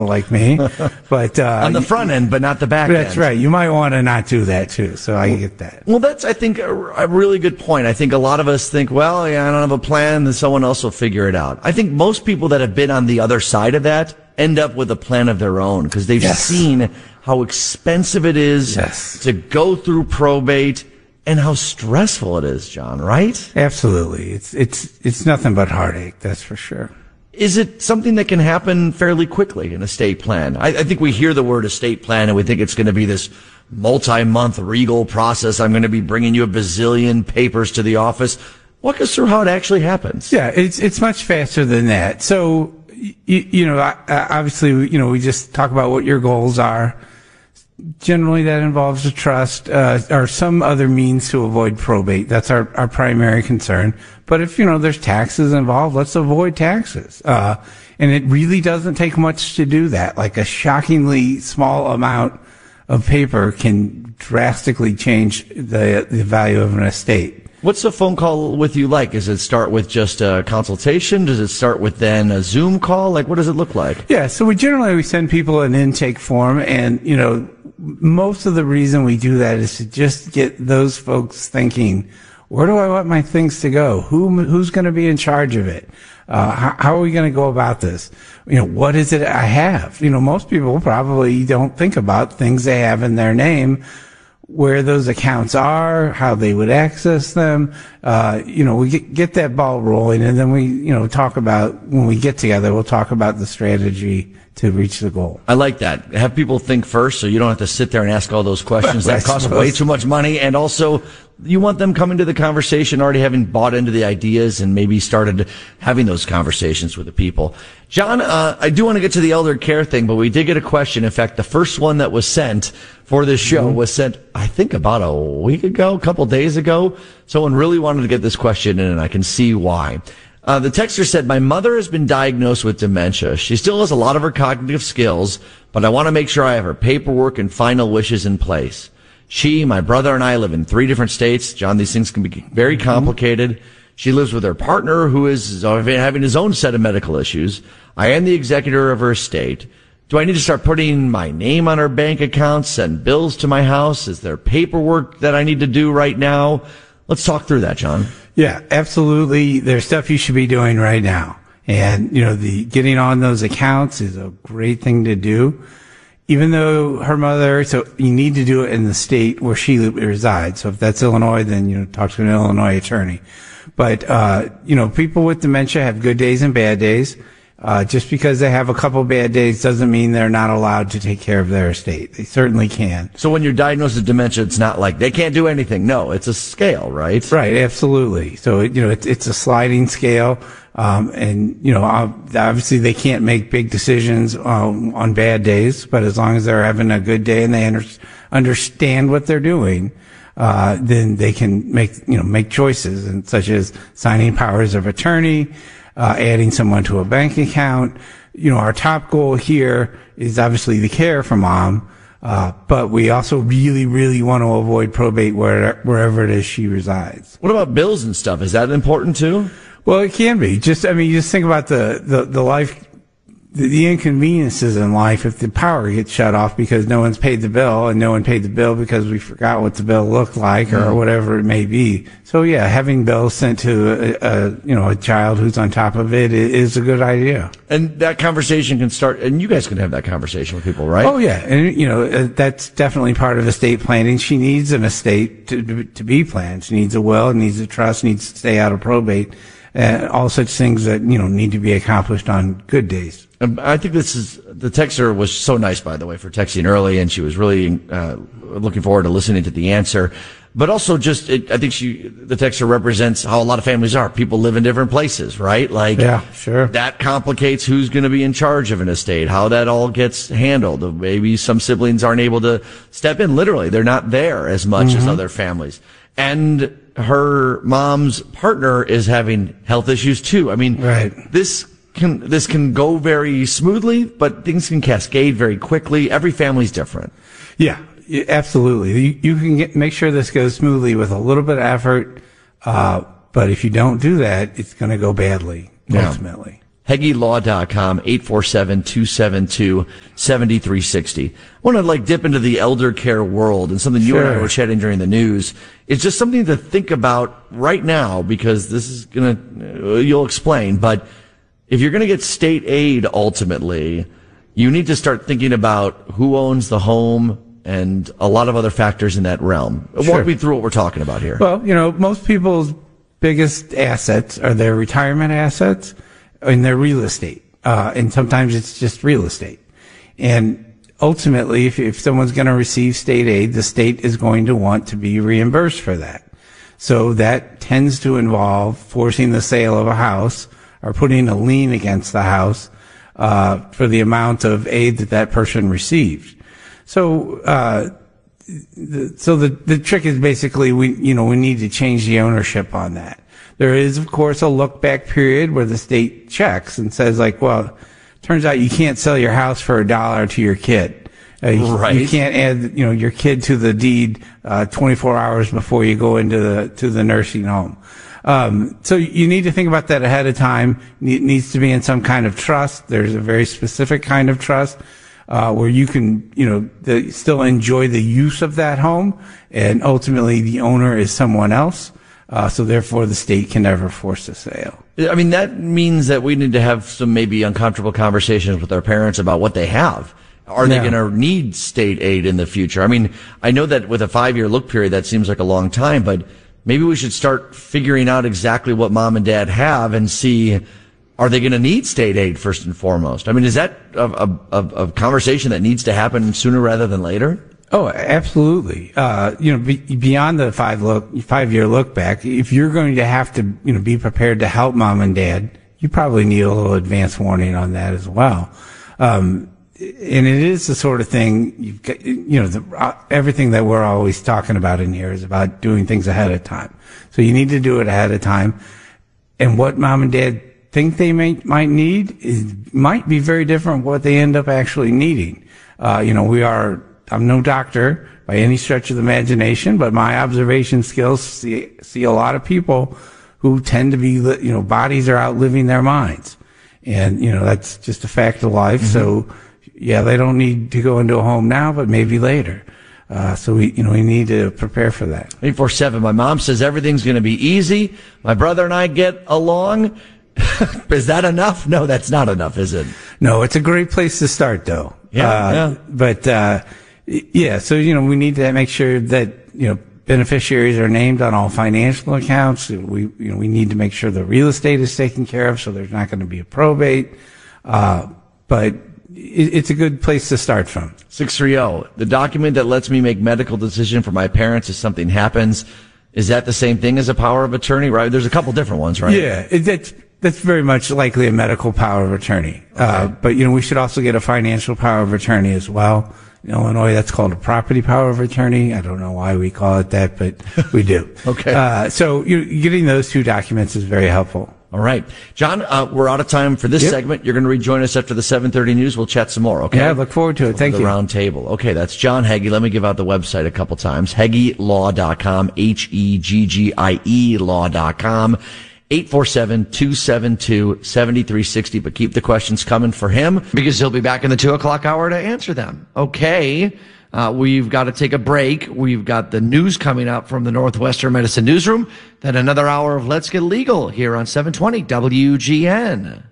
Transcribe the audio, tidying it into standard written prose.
like me, but on the front end, but not the back end. That's right. You might want to not do that too. So I get that. Well, that's, I think, a really good point. I think a lot of us think, well, yeah, I don't have a plan, then someone else will figure it out. I think most people that have been on the other side of that end up with a plan of their own because they've seen how expensive it is to go through probate and how stressful it is, John, right? Absolutely. It's nothing but heartache, that's for sure. Is it something that can happen fairly quickly, an estate plan? I think we hear the word estate plan and we think it's going to be this multi-month regal process. I'm going to be bringing you a bazillion papers to the office. Walk us through how it actually happens. Yeah, it's much faster than that. So, obviously, we just talk about what your goals are. Generally, that involves a trust or some other means to avoid probate. That's our primary concern. But if, there's taxes involved, let's avoid taxes. And it really doesn't take much to do that. Like a shockingly small amount of paper can drastically change the value of an estate. What's a phone call with you like? Does it start with just a consultation? Does it start with then a Zoom call? Like, what does it look like? Yeah, so we send people an intake form, and, most of the reason we do that is to just get those folks thinking, where do I want my things to go? Who's going to be in charge of it? How are we going to go about this? What is it I have? Most people probably don't think about things they have in their name, where those accounts are, how they would access them. We get that ball rolling, and then we, talk about, when we get together, we'll talk about the strategy to reach the goal. I like that. Have people think first so you don't have to sit there and ask all those questions. That costs way too much money. And also, you want them coming to the conversation already having bought into the ideas and maybe started having those conversations with the people. John, I do want to get to the elder care thing, but we did get a question. In fact, the first one that was sent for this show was sent, I think, about a week ago, a couple days ago. Someone really wanted to get this question in, and I can see why. The texter said, my mother has been diagnosed with dementia. She still has a lot of her cognitive skills, but I want to make sure I have her paperwork and final wishes in place. She, my brother, and I live in 3 different states. John, these things can be very complicated. She lives with her partner, who is having his own set of medical issues. I am the executor of her estate. Do I need to start putting my name on her bank accounts, send bills to my house? Is there paperwork that I need to do right now? Let's talk through that, John. Yeah, absolutely. There's stuff you should be doing right now. And, the getting on those accounts is a great thing to do. Even though her mother, so you need to do it in the state where she resides. So if that's Illinois, then, talk to an Illinois attorney. But, people with dementia have good days and bad days. Just because they have a couple bad days doesn't mean they're not allowed to take care of their estate. They certainly can. So when you're diagnosed with dementia, it's not like they can't do anything. No, it's a scale, right? Right, absolutely. So, it's a sliding scale. Obviously they can't make big decisions on bad days, but as long as they're having a good day and they understand what they're doing, then they can make choices, and such as signing powers of attorney, adding someone to a bank account. Our top goal here is obviously the care for mom, but we also really, really want to avoid probate wherever it is she resides. What about bills and stuff? Is that important too? Well, it can be. You just think about the life, the inconveniences in life if the power gets shut off because no one's paid the bill, and no one paid the bill because we forgot what the bill looked like, or whatever it may be. So yeah, having bills sent to a child who's on top of it is a good idea. And that conversation can start, and you guys can have that conversation with people, right? Oh yeah, and that's definitely part of estate planning. She needs an estate to be planned. She needs a will, needs a trust, needs to stay out of probate. All such things that, need to be accomplished on good days. I think the texter was so nice, by the way, for texting early, and she was really looking forward to listening to the answer. But also I think the texter represents how a lot of families are. People live in different places, right? Like, yeah, sure. That complicates who's going to be in charge of an estate, how that all gets handled. Maybe some siblings aren't able to step in. Literally, they're not there as much as other families. And her mom's partner is having health issues too. I mean, right. This can go very smoothly, but things can cascade very quickly. Every family's different. Yeah, absolutely. You can make sure this goes smoothly with a little bit of effort, but if you don't do that, it's going to go badly ultimately. HeggieLaw.com, 847-272-7360. I want to dip into the elder care world, and something you and I were chatting during the news. It's just something to think about right now, because this is you'll explain, but if you're going to get state aid ultimately, you need to start thinking about who owns the home and a lot of other factors in that realm. Walk me through what we're talking about here. Well, most people's biggest assets are their retirement assets and their real estate. And sometimes it's just real estate. And ultimately, if someone's going to receive state aid, the state is going to want to be reimbursed for that. So that tends to involve forcing the sale of a house or putting a lien against the house for the amount of aid that person received. So the trick is basically we need to change the ownership on that. There is, of course, a look back period where the state checks and says turns out you can't sell your house for $1 to your kid. Right. You can't add, your kid to the deed 24 hours before you go into the nursing home. So you need to think about that ahead of time. It needs to be in some kind of trust. There's a very specific kind of trust where you can, still enjoy the use of that home, and ultimately the owner is someone else. So therefore the state can never force a sale. I mean, that means that we need to have some maybe uncomfortable conversations with our parents about what they have. Are they going to need state aid in the future? I mean, I know that with a 5-year look period, that seems like a long time, but maybe we should start figuring out exactly what mom and dad have and see, are they going to need state aid first and foremost? I mean, is that a conversation that needs to happen sooner rather than later? Oh, absolutely. Beyond the 5-year look back, if you're going to have to, be prepared to help mom and dad, you probably need a little advance warning on that as well. And it is the sort of thing you've got, everything that we're always talking about in here is about doing things ahead of time. So you need to do it ahead of time. And what mom and dad think they might need might be very different from what they end up actually needing. I'm no doctor by any stretch of the imagination, but my observation skills see a lot of people who tend to be, bodies are outliving their minds. And, that's just a fact of life. Mm-hmm. So, yeah, they don't need to go into a home now, but maybe later. So we need to prepare for that. 24/7. My mom says everything's going to be easy. My brother and I get along. Is that enough? No, that's not enough, is it? No, it's a great place to start, though. Yeah. But, so, we need to make sure that, beneficiaries are named on all financial accounts. We need to make sure the real estate is taken care of, so there's not going to be a probate. But it's a good place to start from. 630. The document that lets me make medical decision for my parents if something happens. Is that the same thing as a power of attorney? Right? There's a couple different ones, right? Yeah, that's very much likely a medical power of attorney. Okay. But we should also get a financial power of attorney as well. In Illinois, that's called a property power of attorney. I don't know why we call it that, but we do. Okay. So getting those two documents is very helpful. All right. John, we're out of time for this segment. You're going to rejoin us after the 7:30 news. We'll chat some more, okay? Yeah, I look forward to it. Thank you. The round table. Okay, that's John Heggie. Let me give out the website a couple times. HeggieLaw.com, HEGGIE law.com. 847-272-7360. But keep the questions coming for him, because he'll be back in the 2 o'clock hour to answer them. Okay. We've got to take a break. We've got the news coming up from the Northwestern Medicine Newsroom. Then another hour of Let's Get Legal here on 720 WGN.